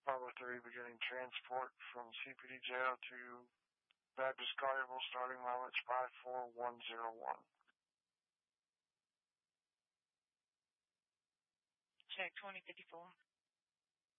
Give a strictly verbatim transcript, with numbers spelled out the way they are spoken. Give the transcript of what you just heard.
Bravo three beginning transport from C P D jail to Baptist Collierville, starting mileage five four one zero one. Check twenty fifty-four.